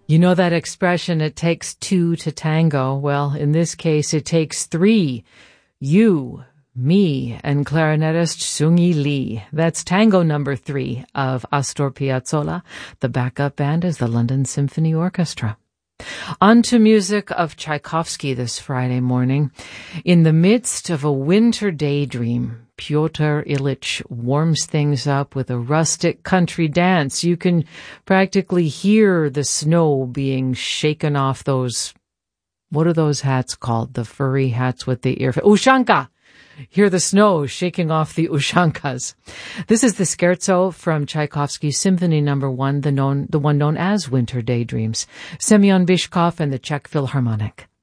You know that expression, it takes two to tango. Well, in this case, it takes three. You, me, and clarinetist Seung-Yi Lee. That's tango number 3 of Astor Piazzolla. The backup band is the London Symphony Orchestra. On to music of Tchaikovsky this Friday morning. In the midst of a winter daydream, Pyotr Ilyich warms things up with a rustic country dance. You can practically hear the snow being shaken off those, what are those hats called? The furry hats with the ear. Ushanka! Hear the snow shaking off the ushankas. This is the scherzo from Tchaikovsky's Symphony No. 1, the one known as Winter Daydreams. Semyon Bishkov and the Czech Philharmonic.